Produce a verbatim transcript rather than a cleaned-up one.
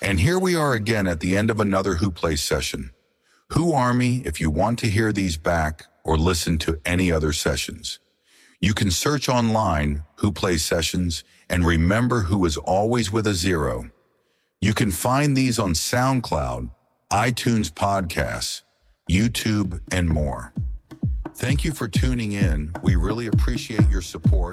And here we are again at the end of another Who Plays session. Who Army if you want to hear these back or listen to any other sessions. You can search online Who Plays sessions and remember who is always with a zero. You can find these on SoundCloud, iTunes podcasts, YouTube, and more. Thank you for tuning in. We really appreciate your support.